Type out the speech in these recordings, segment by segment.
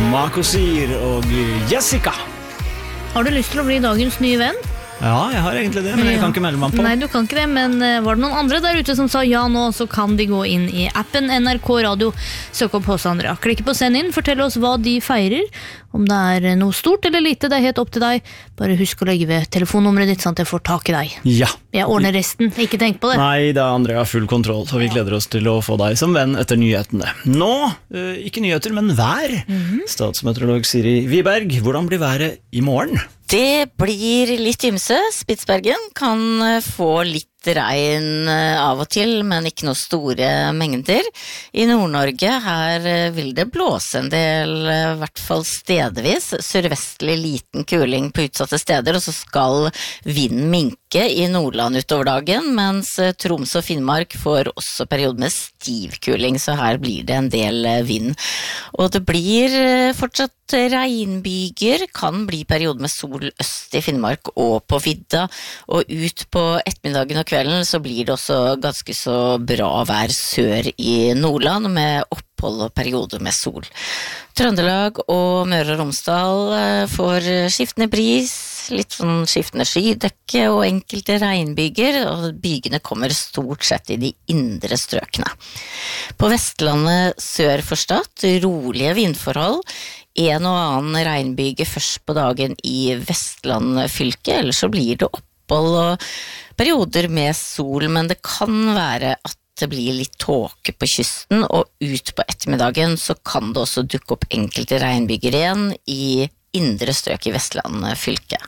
Makosir og Jessica. Har du lyst til å bli dagens nye venn? Ja, jeg har egentlig det, men jeg kan ikke melde meg på. Nei, du kan ikke det, men var det noen andre der ute som sa ja nå, så kan de gå inn i appen NRK Radio, søk opp hos Andrea. Klikke på send inn, fortell oss hva de feirer, om det er noe stort eller lite, det er helt opp til deg. Bare husk å legge ved telefonnummeret ditt, sånn at jeg får tak i deg. Ja. Jeg ordner resten, ikke tenk på det. Nei, da Andrea har full kontroll, så vi gleder oss til å få deg som venn etter nyhetene. Nå, ikke nyheter, men vær. Statsmeteorolog Siri Wiberg, hvordan blir været i morgen? Det blir litt ymse. Spitsbergen kan få litt regn av og til, men ikke noe store mengder. I Nord-Norge her vil det blåse en del, i hvert fall stedvis. Sørvestlig liten kuling på utsatte steder, og så skal vinden minke i Nordland utover dagen, mens Troms og Finnmark får også periode med stiv kuling, så her blir det en del vind. Og det blir fortsatt regnbyger, kan bli periode med sol øst i Finnmark og på vidda, og ut på ettermiddagen og kvelden så blir det også ganske så bra vær sør i Nordland med opphold og perioder med sol. Trøndelag og Møre og Romsdal får skiftende bris, litt sånn skiftende skydekke og enkelte regnbyger, og bygene kommer stort sett i de indre strøkene. På Vestlandet sør for Stad, rolige vindforhold, en og annen regnbyge først på dagen i Vestland fylke, eller så blir det opphold og perioder med sol, men det kan være at det blir litt tåke på kysten, og ut på ettermiddagen så kan det også dukke opp enkelte regnbyger igjen i indre strøk i Vestland fylke.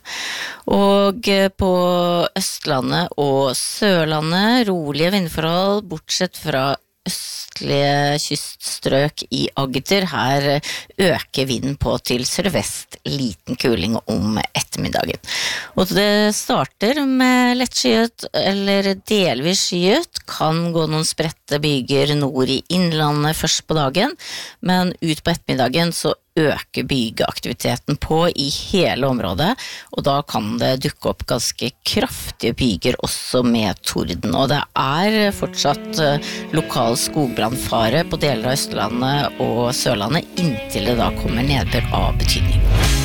Og på Østlandet og Sørlandet rolige vindforhold, bortsett fra østlige kyststrøk i Agder. Her øker vinden på til sørvest, liten kuling om ettermiddagen. Og det starter med lett skyet eller delvis skyet, kan gå noen spredte byger nord i innlandet først på dagen, men ut på ettermiddagen så øker bygeaktiviteten på i hele området, og da kan det dukke opp ganske kraftige byger også med torden, og det er fortsatt lokal skogbrannfare på deler av Østlandet og Sørlandet inntil det da kommer nedbør av betydning.